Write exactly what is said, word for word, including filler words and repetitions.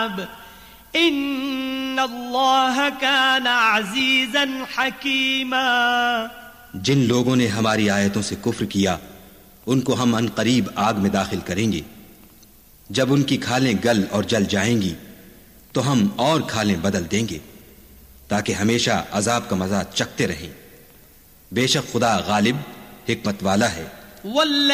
इन्नल्लाह काना अज़ीज़न हकीमा। जिन लोगों ने हमारी आयतों से कुफ्र किया उनको हम अनकरीब आग में दाखिल करेंगे। जब उनकी खालें गल और जल जाएंगी तो हम और खालें बदल देंगे ताकि हमेशा अजाब का मजा चखते रहें। बेशक खुदा गालिब हिकमत वाला है।